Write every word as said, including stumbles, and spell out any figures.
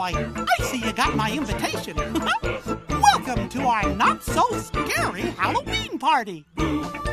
boy, I see you got my invitation. Welcome to our not-so-scary Halloween party.